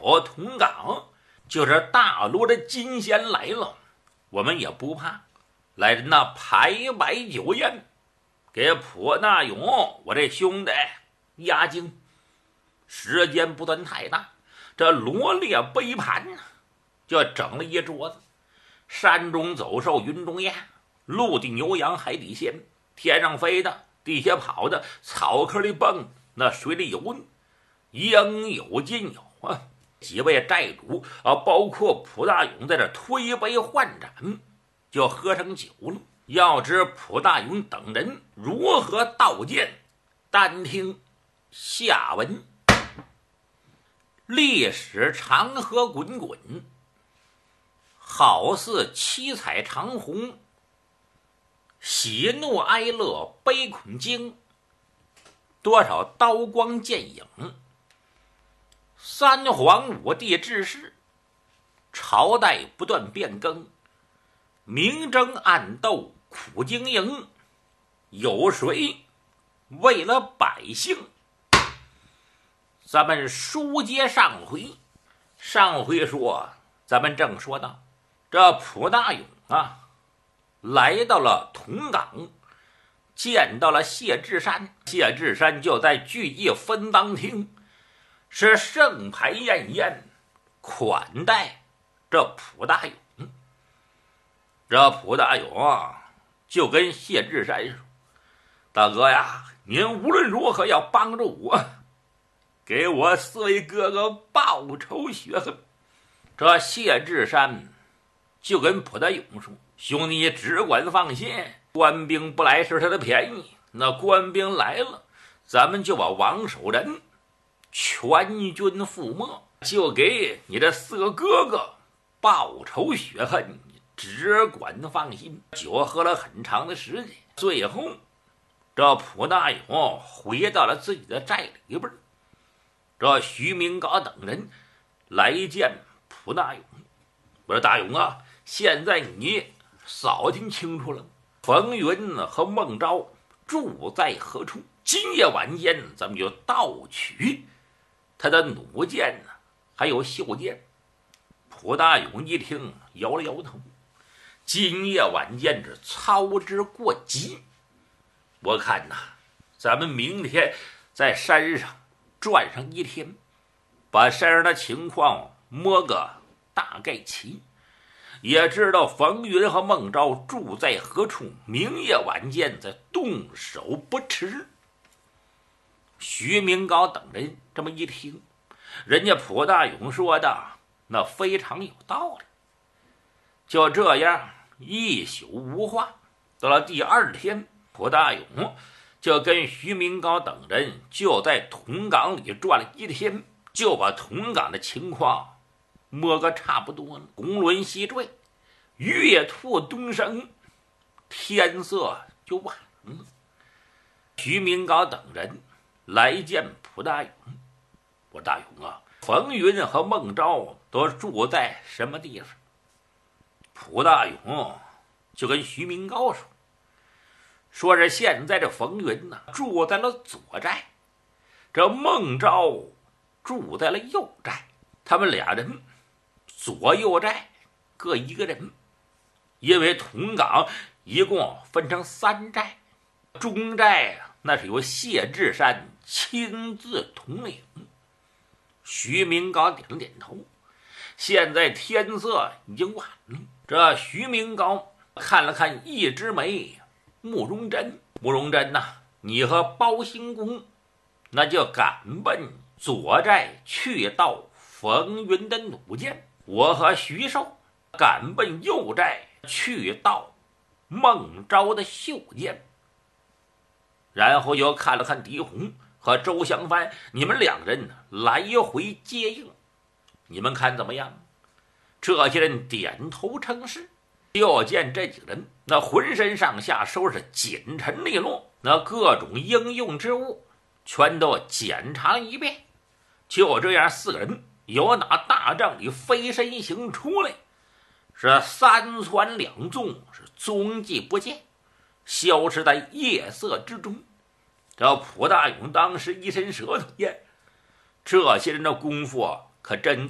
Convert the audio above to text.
口同岗，就是大陆的金仙来了，我们也不怕。来人那排摆酒宴，给普大勇我这兄弟压惊。时间不算太大，这罗列杯盘就整了一桌子，山中走兽，云中雁，陆地牛羊，海底鲜，天上飞的，地下跑的，草坑里蹦，那水里游，应有尽有啊！几位寨主包括普大勇在这推杯换盏，就喝上酒了。要知普大勇等人如何道见，单听下文。历史长河滚滚，好似七彩长虹，喜怒哀乐悲恐惊，多少刀光剑影。三皇五帝治世，朝代不断变更，明争暗斗苦经营，有谁为了百姓？咱们书接上回，上回说咱们正说到这普大勇来到了同岗，见到了谢志山。谢志山就在聚义分当厅，是盛牌宴宴款待这普大勇。这普大勇就跟谢志山说：“大哥呀，您无论如何要帮助我，给我四位哥哥报仇雪恨。”这谢志山就跟普大勇说：“兄弟只管放心，官兵不来是他的便宜，那官兵来了，咱们就把王守仁全军覆没，就给你这四个哥哥报仇雪恨，只管放心。”酒喝了很长的时间，最后这普大勇回到了自己的寨里边。这徐明高等人来见普大勇，我说：“大勇啊，现在你扫听清楚了，冯云和孟昭住在何处？今夜晚间咱们就盗取他的弩箭还有袖箭。”普大勇一听摇了摇头：“今夜晚间这操之过急，我看咱们明天在山上转上一天，把山上的情况摸个大概齐，也知道冯云和孟昭住在何处，明夜晚间再动手不迟。”徐明高等人这么一听，人家普大勇说的那非常有道理。就这样一宿无话，到了第二天，普大勇就跟徐明高等人就在同岗里转了一天，就把同岗的情况摸个差不多了。红轮西坠，月兔东升，天色就晚了。徐明高等人来见普大勇，我说：“大勇啊，冯云和孟昭都住在什么地方？”普大勇就跟徐明高说是现在这冯云住在了左寨，这孟昭住在了右寨，他们俩人左右寨各一个人。因为同岗一共分成3寨，中寨那是由谢志山亲自统领。徐明高点了点头。现在天色已经晚了，这徐明高看了看一枝梅慕容珍，慕容珍你和包兴公那就赶奔左寨去盗冯云的弩箭，我和徐寿赶奔右寨去盗孟昭的袖箭。然后又看了看狄红和周祥帆，你们2人来回接应，你们看怎么样？这些人点头称是。就见这几个人那浑身上下收拾紧陈利落，那各种应用之物全都检查了一遍。就这样4个人由那大帐里飞身行出来，是3窜2纵，是踪迹不见，消失在夜色之中。这普大勇当时一伸舌头，这些人的功夫可真